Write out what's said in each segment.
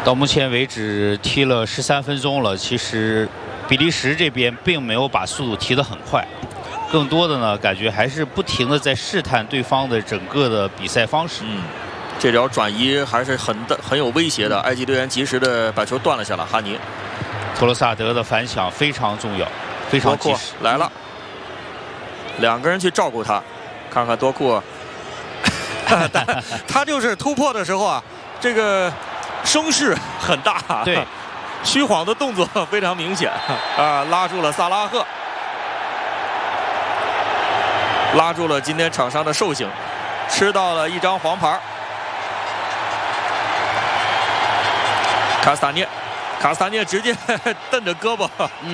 到目前为止踢了13分钟了，其实比利时这边并没有把速度提得很快，更多的呢感觉还是不停的在试探对方的整个的比赛方式。 这条转移还是很有威胁的，埃及队员及时的把球断了下来。哈尼， 托罗萨德的反抢非常重要，非常及时。 来了，两个人去照顾他，看看多库，他就是突破的时候啊，这个声势很大， 对， 虚晃的动作非常明显啊，拉住了萨拉赫，拉住了今天场上的寿星，吃到了一张黄牌。卡斯塔涅直接蹬着胳膊，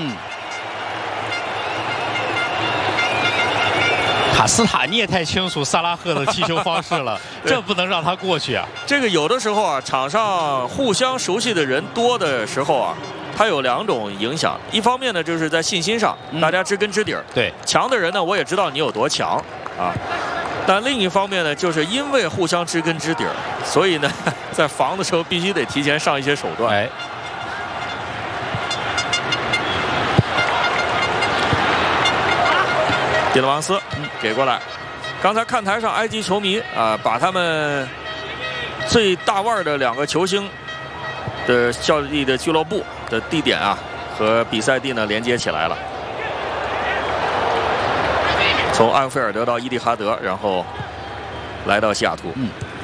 卡斯塔涅太清楚萨拉赫的踢球方式了，这不能让他过去啊！ 这个有的时候啊，场上互相熟悉的人多的时候啊，它有两种影响。一方面呢，就是在信心上，大家知根知底儿。 对， 强的人呢，我也知道你有多强啊。但另一方面呢，就是因为互相知根知底儿，所以呢，在防的时候必须得提前上一些手段。 哎， 蒂勒芒斯给过来。刚才看台上埃及球迷啊，把他们最大腕的两个球星的效力的俱乐部的地点啊和比赛地呢连接起来了。从安菲尔德到伊蒂哈德，然后来到西雅图。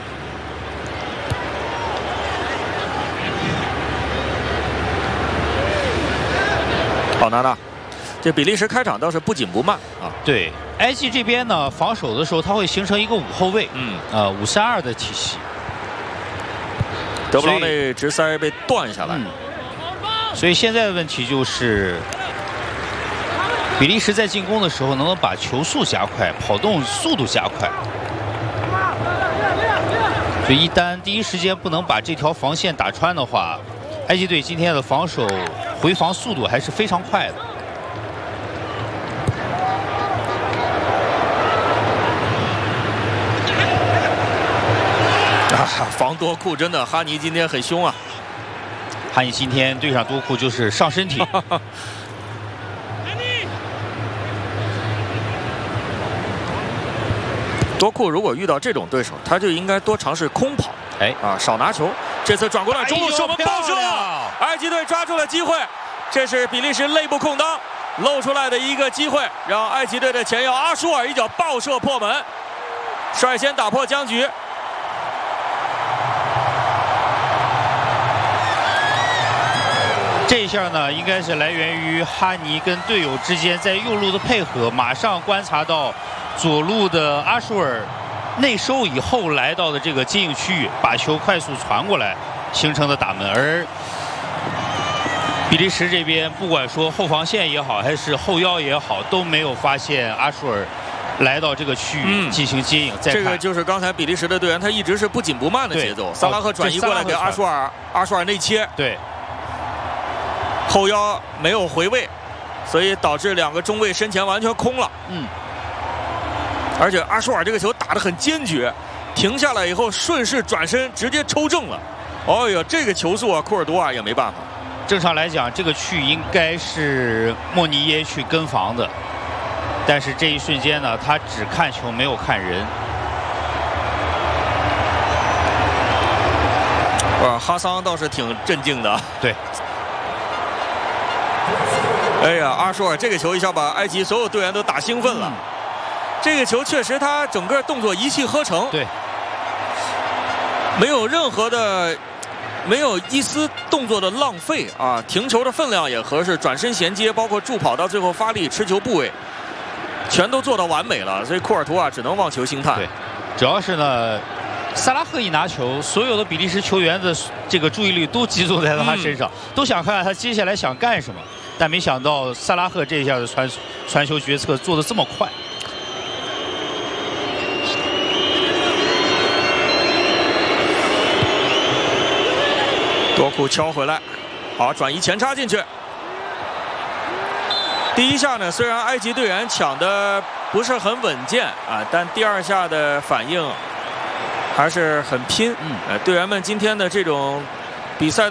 好，娜娜，这比利时开场倒是不紧不慢啊。 对，埃及这边呢，防守的时候它会形成一个5后卫，5-3-2的体系。 德布劳内直塞被断下来， 所以现在的问题就是。比利时在进攻的时候，能不能把球速加快，跑动速度加快？所以一旦第一时间不能把这条防线打穿的话，埃及队今天的防守回防速度还是非常快的。 防多库真的，哈尼今天很凶啊！ 哈尼今天对上多库就是上身体。 多库如果遇到这种对手，他就应该多尝试空跑，少拿球。这次转过来中路射门爆射，埃及队抓住了机会，这是比利时内部空当露出来的一个机会，让埃及队的前腰阿舒尔一脚爆射破门，率先打破僵局。 这一下呢，应该是来源于哈尼跟队友之间在右路的配合，马上观察到。左路的阿舒尔内收以后来到的这个接应区域，把球快速传过来形成的打门。而比利时这边不管说后防线也好，还是后腰也好，都没有发现阿舒尔来到这个区域进行接应。 这个就是刚才比利时的队员，他一直是不紧不慢的节奏。萨拉赫转移过来给阿舒尔内切， 对， 后腰没有回位，所以导致两个中卫身前完全空了。而且阿舒尔这个球打得很坚决，停下来以后顺势转身直接抽正了。哦呦，这个球速啊，库尔多瓦也没办法。 正常来讲，这个区域应该是莫尼耶去跟防的，但是这一瞬间呢，他只看球没有看人。 哇，哈桑倒是挺镇静的。 对。 哎呀，阿舒尔这个球一下把埃及所有队员都打兴奋了。这个球确实，他整个动作一气呵成， 对， 没有任何的，没有一丝动作的浪费啊！停球的分量也合适，转身衔接，包括助跑到最后发力持球部位，全都做到完美了。所以库尔图瓦只能望球兴叹。 对，主要是呢，萨拉赫一拿球，所有的比利时球员的这个注意力都集中在他身上，都想看看他接下来想干什么。但没想到萨拉赫这一下的传球决策做得这么快。多库敲回来，好，转移前插进去。第一下呢，虽然埃及队员抢的不是很稳健啊，但第二下的反应还是很拼。队员们今天的这种比赛。